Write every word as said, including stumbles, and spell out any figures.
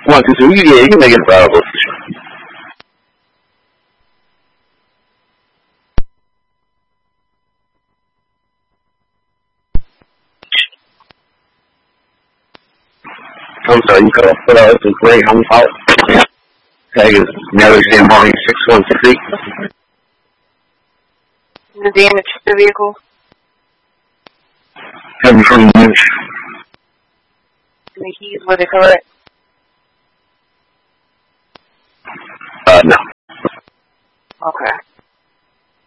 One, two, three. Yeah, you can make it available for sure. I'm sorry, you cut off. But uh, this is great. I'm out. Tag is Nelly San Martin six one three. The damage to the vehicle? Seven from damage. The keys, were they correct? Uh, no. Okay.